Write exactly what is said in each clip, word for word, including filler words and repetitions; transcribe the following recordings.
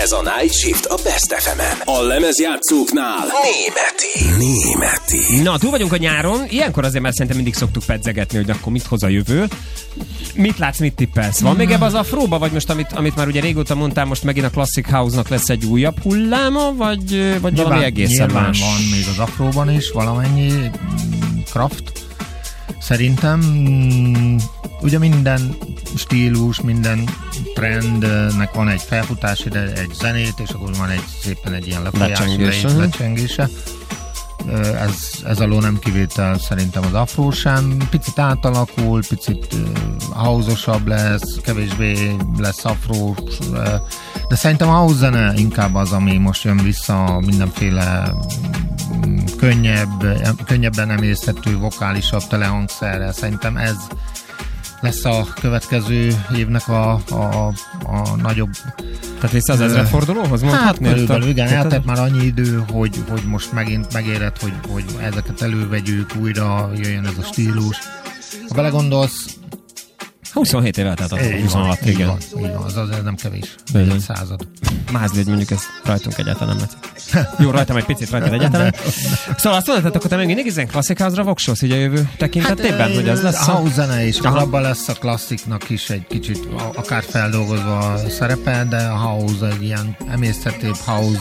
Ez a Night Shift a Best ef emen. A lemezjátszóknál németi. Németi. Na, túl vagyunk a nyáron. Ilyenkor azért már szerintem mindig szoktuk pedzegetni, hogy akkor mit hoz a jövő. Mit látsz, mit tippelsz? Van még ebbe az afróba, vagy most, amit, amit már ugye régóta mondtál, most megint a Classic House-nak lesz egy újabb hulláma, vagy, vagy nyilván, valami egészen más? van még az afróban is valamennyi craft. Szerintem ugye minden stílus, minden trendnek van egy felfutás ide, egy zenét, és akkor van egy szépen egy ilyen lefolyása, lecsengése. Ez, ez alól nem kivétel szerintem az afró sem. Picit átalakul, picit uh, house-osabb lesz, kevésbé lesz afró, uh, de szerintem a house zene inkább az, ami most jön vissza, mindenféle um, könnyebb, könnyebben emészthető, vokálisabb telehangszerrel. Szerintem ez lesz a következő évnek a, a, a nagyobb... Tehát vissza az ezredfordulóhoz mondhatni? Hát körülbelül, igen, eltett már annyi idő, hogy, hogy most megint megérett, hogy, hogy ezeket elővegyük, újra jöjjön ez a stílus. Ha belegondolsz... huszonhét éve tehát a huszonhat, igen. Így van, így van, az, az nem kevés. Egy század. Mázli, hogy mondjuk ez rajtunk egyáltalán nem látszik. Jó, rajtam egy picit, rajtad egyáltalán. Szóval azt mondtad, akkor te még mindig ezen Classic House-ra voksolsz így a jövő tekintetében, hát, hogy az lesz a... house zene is, abban lesz a klassziknak is egy kicsit akár feldolgozva a szerepe, de a house egy ilyen emészthetőbb house.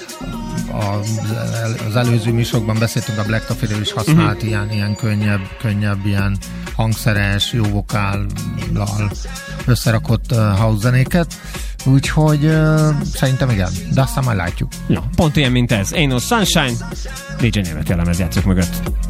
Az előző műsorokban beszéltünk, a Black Coffee-ről is használt uh-huh. ilyen, ilyen könnyebb, könnyebb, ilyen hangszeres, jó vokállal összerakott uh, house zenéket. Úgyhogy uh, szerintem igen, de aztán majd látjuk. Ja, pont ilyen, mint ez. Ain't No Sunshine, dé dzsé Németi a lemezjátszók mögött.